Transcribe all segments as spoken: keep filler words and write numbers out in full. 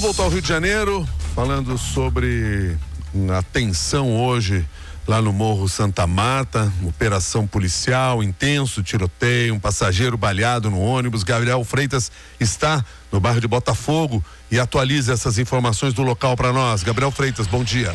voltar ao Rio de Janeiro, falando sobre a tensão hoje lá no Morro Santa Marta, operação policial, intenso tiroteio, um passageiro baleado no ônibus. Gabriel Freitas está no bairro de Botafogo e atualiza essas informações do local para nós. Gabriel Freitas, bom dia.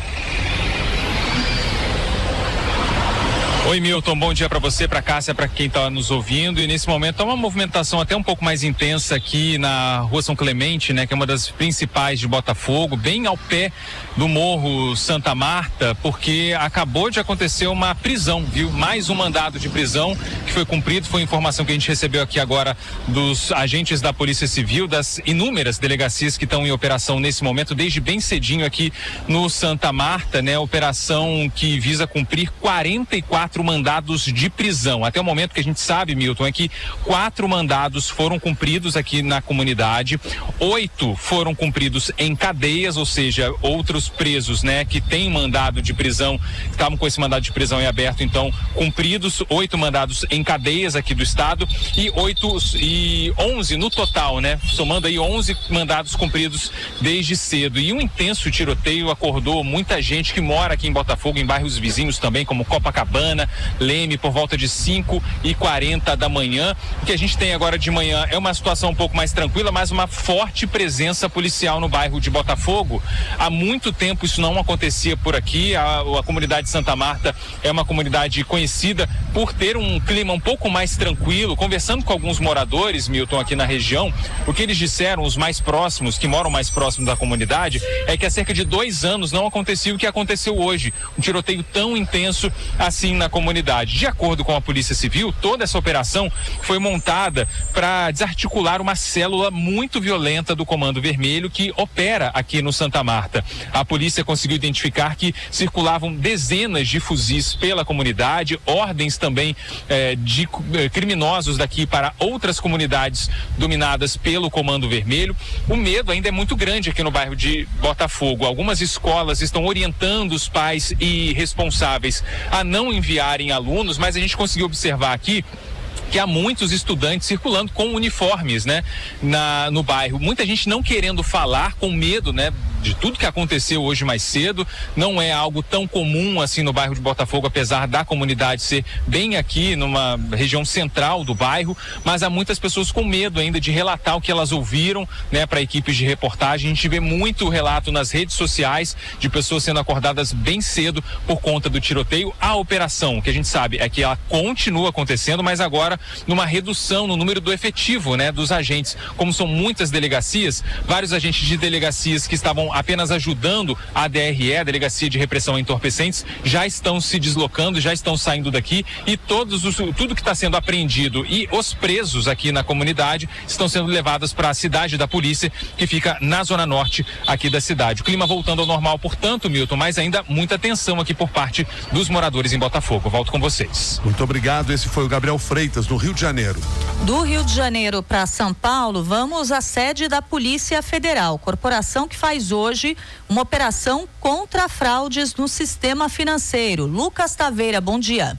Oi, Milton, bom dia para você, para Cássia, para quem está nos ouvindo. E nesse momento há uma movimentação até um pouco mais intensa aqui na Rua São Clemente, né, que é uma das principais de Botafogo, bem ao pé do Morro Santa Marta, porque acabou de acontecer uma prisão, viu? Mais um mandado de prisão que foi cumprido. Foi informação que a gente recebeu aqui agora dos agentes da Polícia Civil, das inúmeras delegacias que estão em operação nesse momento, desde bem cedinho aqui no Santa Marta, né? Operação que visa cumprir quarenta e quatro mandados de prisão. Até o momento que a gente sabe, Milton, é que quatro mandados foram cumpridos aqui na comunidade, oito foram cumpridos em cadeias, ou seja, outros presos, né, que têm mandado de prisão, estavam com esse mandado de prisão em aberto, então cumpridos, oito mandados em cadeias aqui do estado e oito e onze no total, né, somando aí onze mandados cumpridos desde cedo. E um intenso tiroteio acordou muita gente que mora aqui em Botafogo, em bairros vizinhos também, como Copacabana, Leme, por volta de cinco e quarenta da manhã. O que a gente tem agora de manhã é uma situação um pouco mais tranquila, mas uma forte presença policial no bairro de Botafogo. Há muito tempo isso não acontecia por aqui. A, a comunidade de Santa Marta é uma comunidade conhecida por ter um clima um pouco mais tranquilo. Conversando com alguns moradores, Milton, aqui na região, o que eles disseram, os mais próximos, que moram mais próximos da comunidade, é que há cerca de dois anos não acontecia o que aconteceu hoje. Um tiroteio tão intenso assim na comunidade. De acordo com a Polícia Civil, toda essa operação foi montada para desarticular uma célula muito violenta do Comando Vermelho que opera aqui no Santa Marta. A polícia conseguiu identificar que circulavam dezenas de fuzis pela comunidade, ordens também eh, de eh, criminosos daqui para outras comunidades dominadas pelo Comando Vermelho. O medo ainda é muito grande aqui no bairro de Botafogo. Algumas escolas estão orientando os pais e responsáveis a não enviarem alunos, mas a gente conseguiu observar aqui que há muitos estudantes circulando com uniformes, né, na, no bairro. Muita gente não querendo falar, com medo, né, de tudo que aconteceu hoje mais cedo. Não é algo tão comum assim no bairro de Botafogo, apesar da comunidade ser bem aqui numa região central do bairro, mas há muitas pessoas com medo ainda de relatar o que elas ouviram, né, para equipes de reportagem. A gente vê muito relato nas redes sociais de pessoas sendo acordadas bem cedo por conta do tiroteio. A operação, que a gente sabe é que ela continua acontecendo, mas agora numa redução no número do efetivo, né, dos agentes. Como são muitas delegacias, vários agentes de delegacias que estavam apenas ajudando a D R E, a Delegacia de Repressão a Entorpecentes, já estão se deslocando, já estão saindo daqui, e todos os, tudo que está sendo apreendido e os presos aqui na comunidade estão sendo levados para a cidade da polícia, que fica na zona norte aqui da cidade. O clima voltando ao normal, portanto, Milton, mas ainda muita tensão aqui por parte dos moradores em Botafogo. Volto com vocês. Muito obrigado. Esse foi o Gabriel Freitas, do Rio de Janeiro. Do Rio de Janeiro para São Paulo, vamos à sede da Polícia Federal, corporação que faz hoje hoje uma operação contra fraudes no sistema financeiro. Lucas Taveira, bom dia.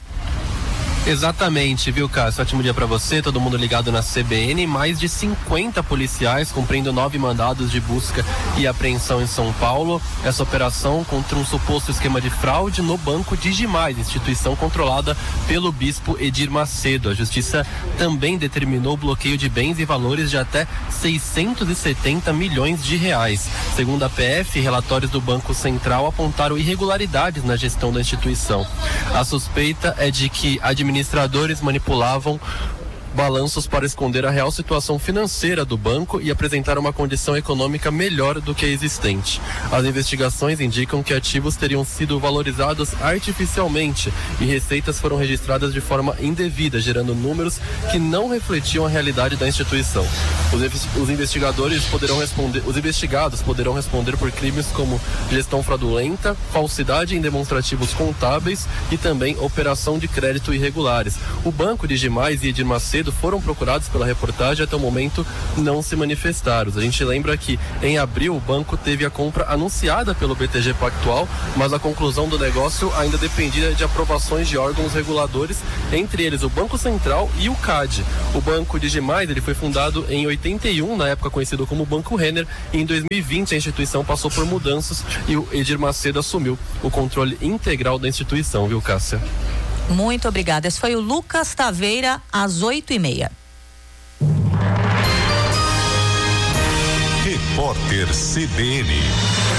Exatamente, viu, Cássio? Ótimo dia para você, todo mundo ligado na C B N. Mais de cinquenta policiais cumprindo nove mandados de busca e apreensão em São Paulo. Essa operação contra um suposto esquema de fraude no Banco Digimais, instituição controlada pelo bispo Edir Macedo. A justiça também determinou o bloqueio de bens e valores de até seiscentos e setenta milhões de reais. Segundo a P F, relatórios do Banco Central apontaram irregularidades na gestão da instituição. A suspeita é de que a administradores manipulavam balanços para esconder a real situação financeira do banco e apresentar uma condição econômica melhor do que a existente. As investigações indicam que ativos teriam sido valorizados artificialmente e receitas foram registradas de forma indevida, gerando números que não refletiam a realidade da instituição. Os, os investigadores poderão responder, os investigados poderão responder por crimes como gestão fraudulenta, falsidade em demonstrativos contábeis e também operação de crédito irregulares. O Banco Digimais e Edir Macedo cedo foram procurados pela reportagem, até o momento não se manifestaram. A gente lembra que em abril o banco teve a compra anunciada pelo B T G Pactual, mas a conclusão do negócio ainda dependia de aprovações de órgãos reguladores, entre eles o Banco Central e o C A D. O Banco Digimais, ele foi fundado em oitenta e um, na época conhecido como Banco Renner, e em dois mil e vinte a instituição passou por mudanças e o Edir Macedo assumiu o controle integral da instituição, viu, Cássia? Muito obrigada. Esse foi o Lucas Taveira, às oito e meia. Repórter C B N.